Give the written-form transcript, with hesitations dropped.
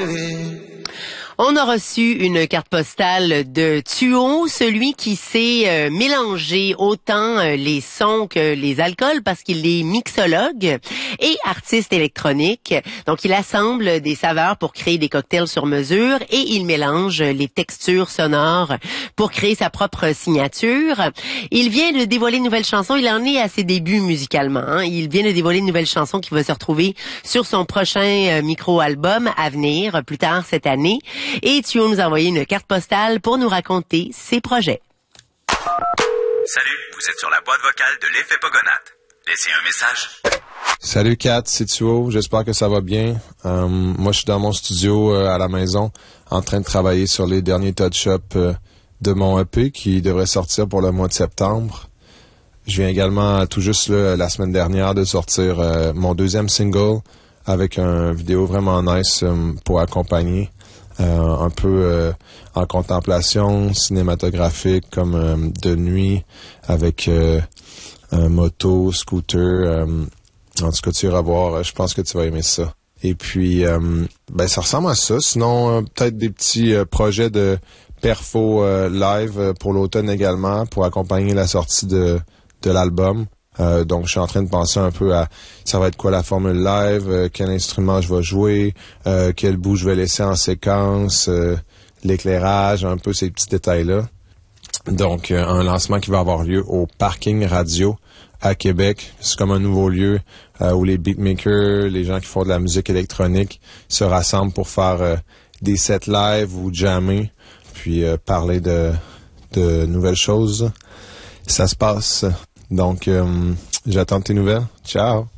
On a reçu une carte postale de Tuo, celui qui sait mélanger autant les sons que les alcools parce qu'il est mixologue et artiste électronique. Donc, il assemble des saveurs pour créer des cocktails sur mesure et il mélange les textures sonores pour créer sa propre signature. Il vient de dévoiler une nouvelle chanson. Il en est à ses débuts musicalement. Il vient de dévoiler une nouvelle chanson qui va se retrouver sur son prochain micro-album à venir plus tard cette année. Et Tuo nous a envoyé une carte postale pour nous raconter ses projets. Salut, vous êtes sur la boîte vocale de l'effet Pogonat. Laissez un message. Salut Kat, c'est Tuo, j'espère que ça va bien. Moi je suis dans mon studio à la maison en train de travailler sur les derniers touch-ups de mon EP qui devrait sortir pour le mois de septembre. Je viens également tout juste la semaine dernière de sortir mon deuxième single avec une vidéo vraiment nice pour accompagner. Un peu en contemplation cinématographique comme de nuit avec un moto, scooter. En tout cas, tu iras voir. Je pense que tu vas aimer ça. Et puis, ça ressemble à ça. Sinon, peut-être des petits projets de perfo live pour l'automne également pour accompagner la sortie de l'album. Donc, je suis en train de penser un peu à ça va être quoi la formule live, quel instrument je vais jouer, quel bout je vais laisser en séquence, l'éclairage, un peu ces petits détails-là. Donc, un lancement qui va avoir lieu au Parking Radio à Québec. C'est comme un nouveau lieu où les beatmakers, les gens qui font de la musique électronique se rassemblent pour faire des sets live ou jammer, puis parler de nouvelles choses. Ça se passe. Donc, j'attends tes nouvelles. Ciao!